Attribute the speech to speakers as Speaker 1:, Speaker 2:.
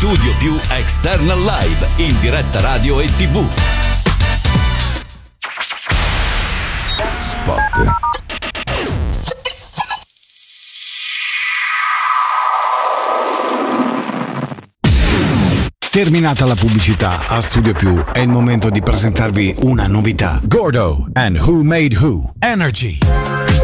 Speaker 1: Studio Più External Live in diretta radio e TV. Spot.
Speaker 2: Terminata la pubblicità, a Studio Più è il momento di presentarvi una novità. Gordo and Who Made Who Energy.